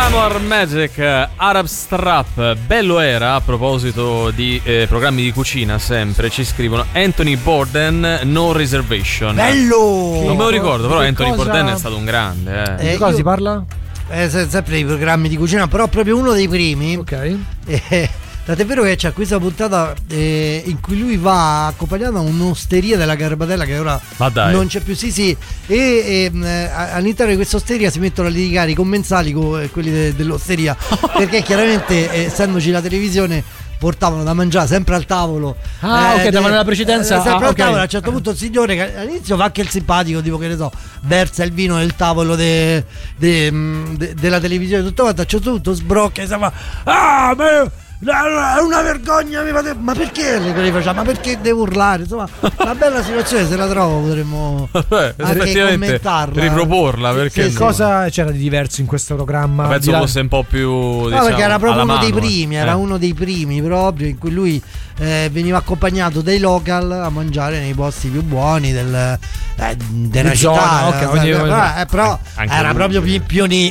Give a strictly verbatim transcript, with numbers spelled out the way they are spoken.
Amor Magic, Arab Strap, bello era. A proposito di eh, programmi di cucina, sempre ci scrivono Anthony Bourdain, No Reservation. Bello! Non me lo ricordo, però Che Anthony cosa... Bourdain è stato un grande. Eh. Eh, di cosa io... si parla? Eh, sempre dei programmi di cucina, però proprio uno dei primi. Ok. Eh, tant'è vero che c'è questa puntata eh, in cui lui va accompagnato da un'osteria della Garbatella che ora non c'è più. Sì, sì. E eh, all'interno di questa osteria si mettono a litigare i commensali con quelli de- dell'osteria perché chiaramente, eh, essendoci la televisione, portavano da mangiare sempre al tavolo. Ah, eh, ok, davano la precedenza. Eh, sempre ah, al okay. tavolo. A un certo punto il signore che all'inizio fa anche il simpatico, tipo che ne so, versa il vino nel tavolo de, de, de, della televisione tutto quanto. A un certo punto sbrocca e si fa: ah, ma è una vergogna, mi fate... ma perché le facciamo? Ma perché devo urlare? Insomma, una bella situazione, se la trovo potremmo Beh, anche commentarla, riproporla. Perché sì, che cosa c'era di diverso in questo programma? Penso Di là... fosse un po' più, diciamo, no, perché era proprio uno mano, dei primi, eh. era uno dei primi proprio in cui lui eh, veniva accompagnato dai local a mangiare nei posti più buoni del, eh, della Di città. zona, okay, ogni... eh, però Anche era lui, proprio sì. pioniere.